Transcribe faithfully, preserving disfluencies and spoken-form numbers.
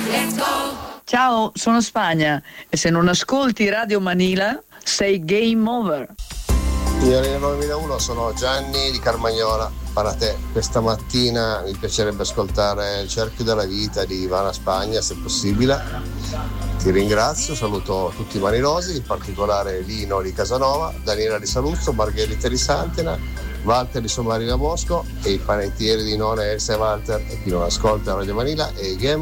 Ciao, sono Spagna e se non ascolti Radio Manila sei game over. Signorina novemilauno, sono Gianni di Carmagnola. Para te, questa mattina mi piacerebbe ascoltare Il cerchio della vita di Ivana Spagna, se possibile. Ti ringrazio, saluto tutti i manirosi, in particolare Lino di Casanova, Daniela di Saluzzo, Margherita di Santena, Walter di Sommarina Bosco e i panettieri di nonna Elsa e Walter e chi non ascolta Radio Manila e Game